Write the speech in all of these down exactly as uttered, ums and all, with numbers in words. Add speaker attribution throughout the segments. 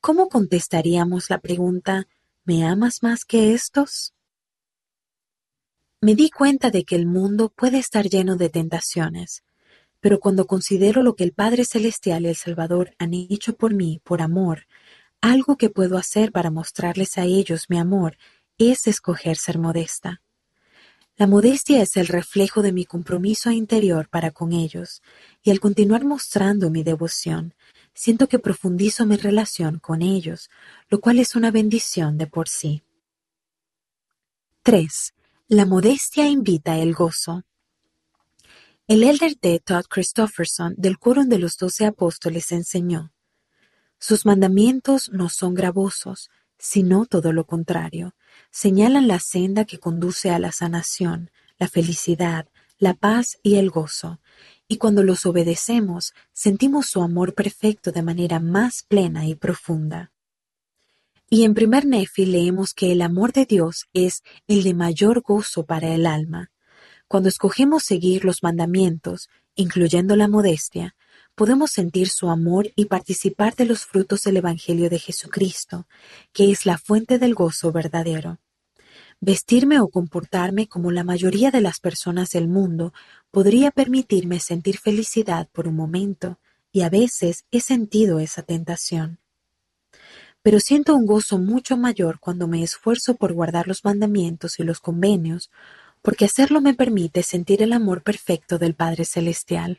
Speaker 1: ¿cómo contestaríamos la pregunta ¿me amas más que estos? Me di cuenta de que el mundo puede estar lleno de tentaciones, pero cuando considero lo que el Padre Celestial y el Salvador han hecho por mí, por amor, algo que puedo hacer para mostrarles a ellos mi amor es escoger ser modesta. La modestia es el reflejo de mi compromiso interior para con ellos, y al continuar mostrando mi devoción, siento que profundizo mi relación con ellos, lo cual es una bendición de por sí. tres. La modestia invita el gozo. El elder D. Todd Christofferson del Quórum de los Doce Apóstoles enseñó: sus mandamientos no son gravosos, sino todo lo contrario. Señalan la senda que conduce a la sanación, la felicidad, la paz y el gozo. Y cuando los obedecemos, sentimos su amor perfecto de manera más plena y profunda. Y en primer Nefi leemos que el amor de Dios es el de mayor gozo para el alma. Cuando escogemos seguir los mandamientos, incluyendo la modestia, podemos sentir su amor y participar de los frutos del Evangelio de Jesucristo, que es la fuente del gozo verdadero. Vestirme o comportarme como la mayoría de las personas del mundo podría permitirme sentir felicidad por un momento, y a veces he sentido esa tentación. Pero siento un gozo mucho mayor cuando me esfuerzo por guardar los mandamientos y los convenios, porque hacerlo me permite sentir el amor perfecto del Padre Celestial.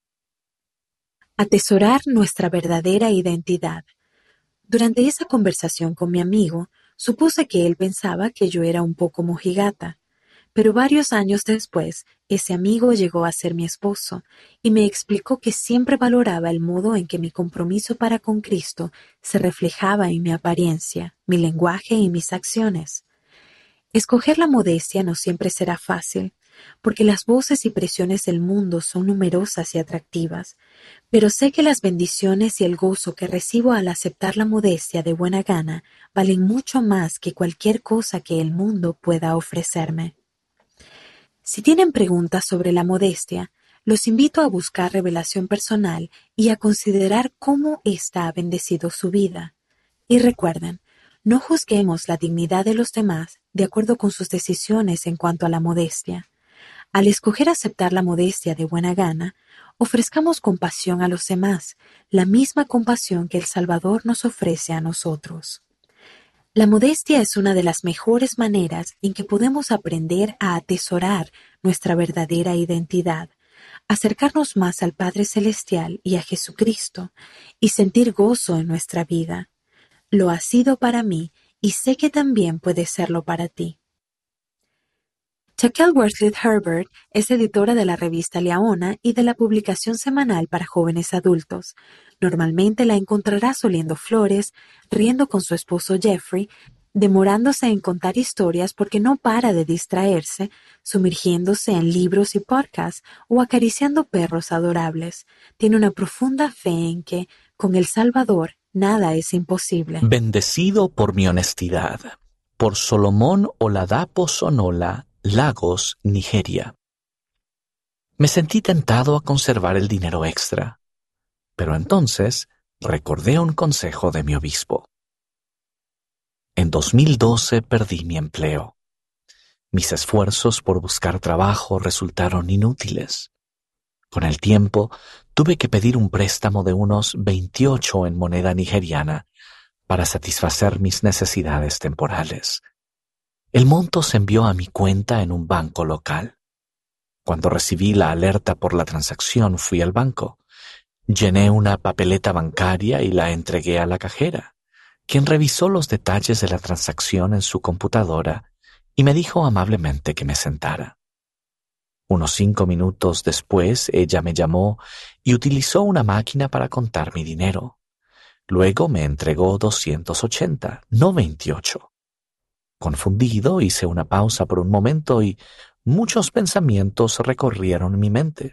Speaker 1: Atesorar nuestra verdadera identidad. Durante esa conversación con mi amigo, supuse que él pensaba que yo era un poco mojigata, pero varios años después, ese amigo llegó a ser mi esposo y me explicó que siempre valoraba el modo en que mi compromiso para con Cristo se reflejaba en mi apariencia, mi lenguaje y mis acciones. Escoger la modestia no siempre será fácil, porque las voces y presiones del mundo son numerosas y atractivas, pero sé que las bendiciones y el gozo que recibo al aceptar la modestia de buena gana valen mucho más que cualquier cosa que el mundo pueda ofrecerme. Si tienen preguntas sobre la modestia, los invito a buscar revelación personal y a considerar cómo ésta ha bendecido su vida. Y recuerden, no juzguemos la dignidad de los demás de acuerdo con sus decisiones en cuanto a la modestia. Al escoger aceptar la modestia de buena gana, ofrezcamos compasión a los demás, la misma compasión que el Salvador nos ofrece a nosotros. La modestia es una de las mejores maneras en que podemos aprender a atesorar nuestra verdadera identidad, acercarnos más al Padre Celestial y a Jesucristo, y sentir gozo en nuestra vida. Lo ha sido para mí y sé que también puede serlo para ti. Shaquille Wortley Herbert es editora de la revista Leona y de la publicación semanal para jóvenes adultos. Normalmente la encontrarás oliendo flores, riendo con su esposo Jeffrey, demorándose en contar historias porque no para de distraerse, sumergiéndose en libros y podcasts o acariciando perros adorables. Tiene una profunda fe en que, con el Salvador, nada es imposible.
Speaker 2: Bendecido por mi honestidad. Por Solomón Oladapo Sonola, Lagos, Nigeria. Me sentí tentado a conservar el dinero extra, pero entonces recordé un consejo de mi obispo. En dos mil doce perdí mi empleo. Mis esfuerzos por buscar trabajo resultaron inútiles. Con el tiempo, tuve que pedir un préstamo de unos veintiocho en moneda nigeriana para satisfacer mis necesidades temporales. El monto se envió a mi cuenta en un banco local. Cuando recibí la alerta por la transacción, fui al banco. Llené una papeleta bancaria y la entregué a la cajera, quien revisó los detalles de la transacción en su computadora y me dijo amablemente que me sentara. Unos cinco minutos después, ella me llamó y utilizó una máquina para contar mi dinero. Luego me entregó doscientos ochenta, no veintiocho. Confundido, hice una pausa por un momento y muchos pensamientos recorrieron mi mente.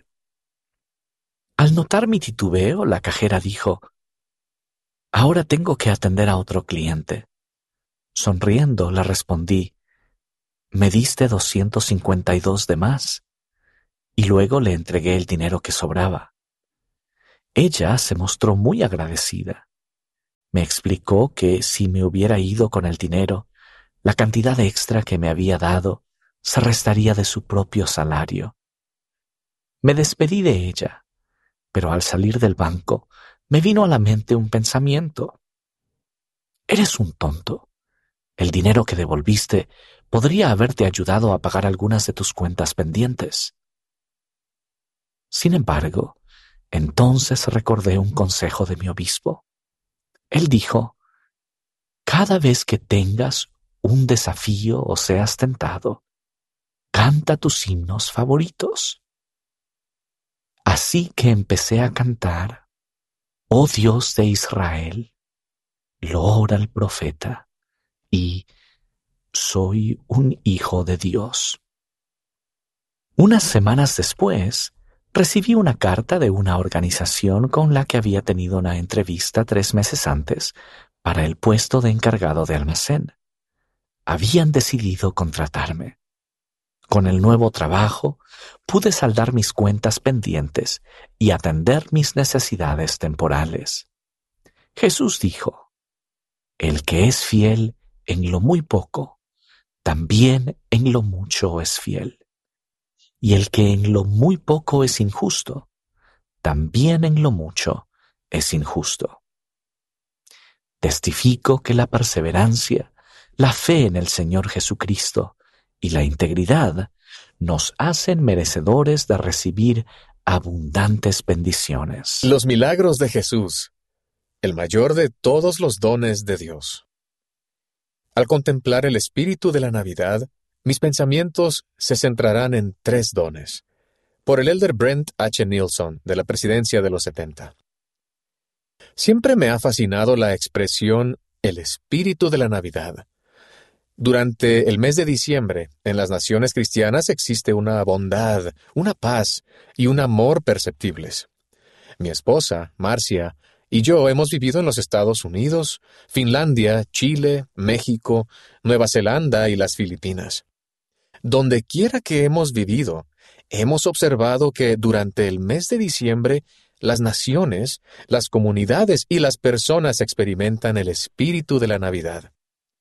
Speaker 2: Al notar mi titubeo, la cajera dijo: «Ahora tengo que atender a otro cliente». Sonriendo, le respondí: «Me diste doscientos cincuenta y dos de más». Y luego le entregué el dinero que sobraba. Ella se mostró muy agradecida. Me explicó que si me hubiera ido con el dinero, la cantidad extra que me había dado se restaría de su propio salario. Me despedí de ella, pero al salir del banco me vino a la mente un pensamiento. Eres un tonto. El dinero que devolviste podría haberte ayudado a pagar algunas de tus cuentas pendientes. Sin embargo, entonces recordé un consejo de mi obispo. Él dijo: cada vez que tengas un desafío o seas tentado, canta tus himnos favoritos. Así que empecé a cantar: oh Dios de Israel, lo ora el profeta, y soy un hijo de Dios. Unas semanas después, recibí una carta de una organización con la que había tenido una entrevista tres meses antes para el puesto de encargado de almacén. Habían decidido contratarme. Con el nuevo trabajo, pude saldar mis cuentas pendientes y atender mis necesidades temporales. Jesús dijo: el que es fiel en lo muy poco, también en lo mucho es fiel. Y el que en lo muy poco es injusto, también en lo mucho es injusto. Testifico que la perseverancia, la fe en el Señor Jesucristo y la integridad nos hacen merecedores de recibir abundantes bendiciones.
Speaker 3: Los milagros de Jesús, el mayor de todos los dones de Dios. Al contemplar el espíritu de la Navidad, mis pensamientos se centrarán en tres dones, por el elder Brent H. Nilsson, de la Presidencia de los setenta. Siempre me ha fascinado la expresión «el espíritu de la Navidad». Durante el mes de diciembre, en las naciones cristianas existe una bondad, una paz y un amor perceptibles. Mi esposa, Marcia, y yo hemos vivido en los Estados Unidos, Finlandia, Chile, México, Nueva Zelanda y las Filipinas. Donde quiera que hemos vivido, hemos observado que durante el mes de diciembre, las naciones, las comunidades y las personas experimentan el espíritu de la Navidad.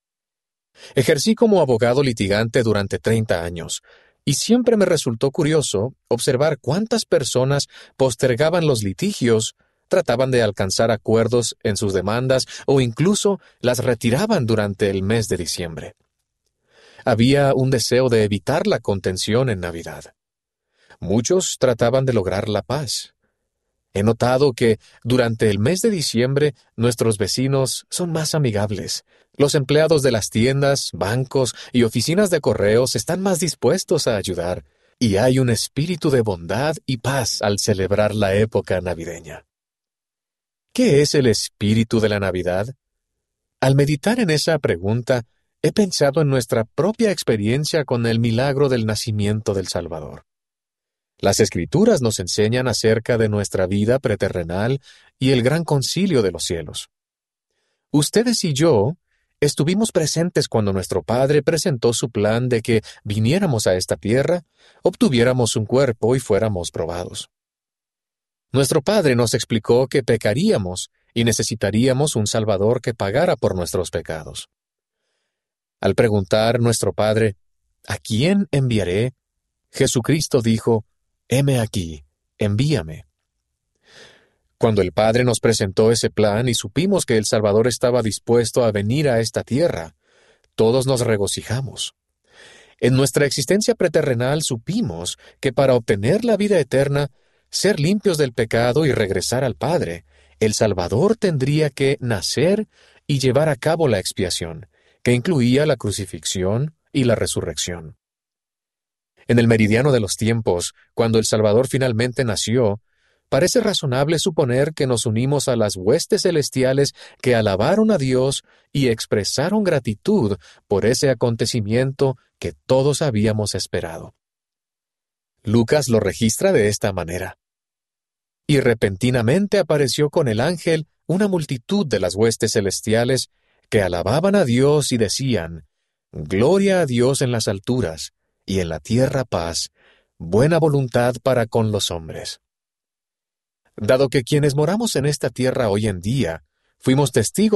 Speaker 3: Ejercí como abogado litigante durante treinta años, y siempre me resultó curioso observar cuántas personas postergaban los litigios, trataban de alcanzar acuerdos en sus demandas o incluso las retiraban durante el mes de diciembre. Había un deseo de evitar la contención en Navidad. Muchos trataban de lograr la paz. He notado que durante el mes de diciembre nuestros vecinos son más amigables. Los empleados de las tiendas, bancos y oficinas de correos están más dispuestos a ayudar, y hay un espíritu de bondad y paz al celebrar la época navideña. ¿Qué es el espíritu de la Navidad? Al meditar en esa pregunta, he pensado en nuestra propia experiencia con el milagro del nacimiento del Salvador. Las Escrituras nos enseñan acerca de nuestra vida preterrenal y el gran concilio de los cielos. Ustedes y yo estuvimos presentes cuando nuestro Padre presentó su plan de que viniéramos a esta tierra, obtuviéramos un cuerpo y fuéramos probados. Nuestro Padre nos explicó que pecaríamos y necesitaríamos un Salvador que pagara por nuestros pecados. Al preguntar nuestro Padre, ¿a quién enviaré?, Jesucristo dijo, «Heme aquí, envíame». Cuando el Padre nos presentó ese plan y supimos que el Salvador estaba dispuesto a venir a esta tierra, todos nos regocijamos. En nuestra existencia preterrenal supimos que para obtener la vida eterna, ser limpios del pecado y regresar al Padre, el Salvador tendría que nacer y llevar a cabo la expiación, que incluía la crucifixión y la resurrección. En el meridiano de los tiempos, cuando el Salvador finalmente nació, parece razonable suponer que nos unimos a las huestes celestiales que alabaron a Dios y expresaron gratitud por ese acontecimiento que todos habíamos esperado. Lucas lo registra de esta manera. Y repentinamente apareció con el ángel una multitud de las huestes celestiales que alababan a Dios y decían, «Gloria a Dios en las alturas, y en la tierra paz, buena voluntad para con los hombres». Dado que quienes moramos en esta tierra hoy en día, fuimos testigos